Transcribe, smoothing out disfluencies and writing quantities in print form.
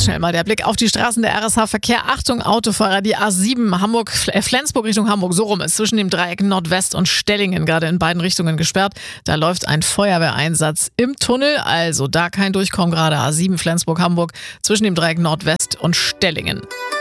Jetzt schnell mal der Blick auf die Straßen der RSH Verkehr. Achtung, Autofahrer, die A7 Flensburg Richtung Hamburg, so rum ist zwischen dem Dreieck Nordwest und Stellingen gerade in beiden Richtungen gesperrt. Da läuft ein Feuerwehreinsatz im Tunnel, also da kein Durchkommen gerade. A7 Flensburg Hamburg zwischen dem Dreieck Nordwest und Stellingen.